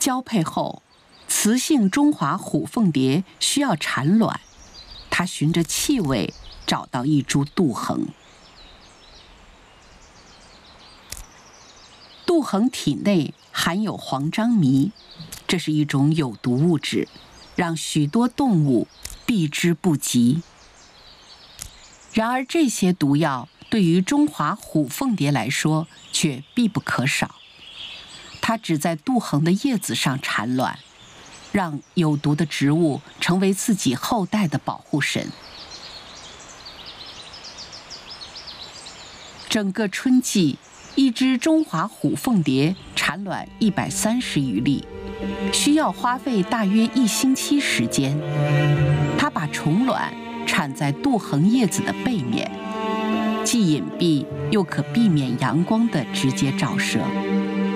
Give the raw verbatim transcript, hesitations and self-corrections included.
交配后，雌性中华虎凤蝶需要产卵，它循着气味找到一株杜衡。杜衡体内含有黄樟醚，这是一种有毒物质，让许多动物避之不及。然而，这些毒药对于中华虎凤蝶来说却必不可少。它只在杜衡的叶子上产卵，让有毒的植物成为自己后代的保护神。整个春季，一只中华虎凤蝶产卵一百三十余粒，需要花费大约一星期时间。它把虫卵产在杜衡叶子的背面，既隐蔽又可避免阳光的直接照射。